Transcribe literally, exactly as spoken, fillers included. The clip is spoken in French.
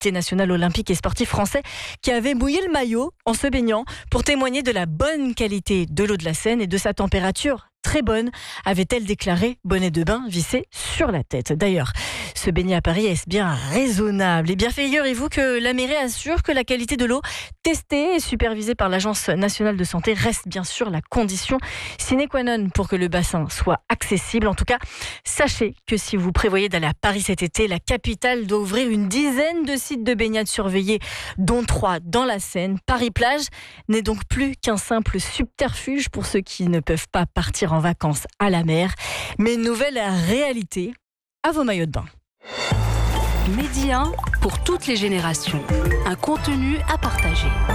Comité national olympique et sportif français qui avait mouillé le maillot en se baignant pour témoigner de la bonne qualité de l'eau de la Seine et de sa température très bonne, avait-elle déclaré, bonnet de bain vissé sur la tête. D'ailleurs, se baigner à Paris, est-ce bien raisonnable ? Eh bien, figurez-vous que la mairie assure que la qualité de l'eau testée et supervisée par l'Agence nationale de santé reste bien sûr la condition sine qua non pour que le bassin soit accessible. En tout cas, sachez que si vous prévoyez d'aller à Paris cet été, la capitale doit ouvrir une dizaine de sites de baignade surveillés, dont trois dans la Seine. Paris-Plage n'est donc plus qu'un simple subterfuge pour ceux qui ne peuvent pas partir en vacances à la mer, mais une nouvelle réalité à vos maillots de bain. Média pour toutes les générations. Un contenu à partager.